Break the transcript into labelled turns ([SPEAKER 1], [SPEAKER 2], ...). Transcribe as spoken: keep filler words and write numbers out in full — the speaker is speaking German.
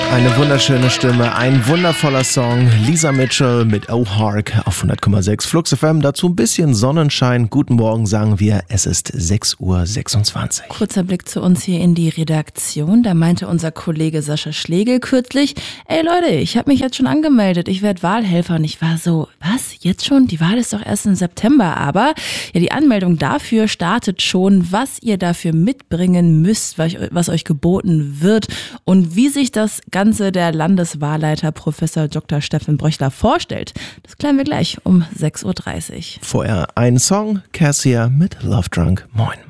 [SPEAKER 1] Eine wunderschöne Stimme, ein wundervoller Song. Lisa Mitchell mit Oh Hark auf hundert Komma sechs Flux F M. Dazu ein bisschen Sonnenschein. Guten Morgen sagen wir, es ist sechs Uhr sechsundzwanzig.
[SPEAKER 2] Kurzer Blick zu uns hier in die Redaktion. Da meinte unser Kollege Sascha Schlegel kürzlich, ey Leute, ich habe mich jetzt schon angemeldet, ich werde Wahlhelfer. Und ich war so, was, jetzt schon? Die Wahl ist doch erst im September. Aber ja, die Anmeldung dafür startet schon, was ihr dafür mitbringen müsst, was euch geboten wird und wie sich das Ganze der Landeswahlleiter Professor Doktor Steffen Bröchler vorstellt. Das klären wir gleich um sechs Uhr dreißig.
[SPEAKER 1] Vorher ein Song, Cassia mit Love Drunk. Moin.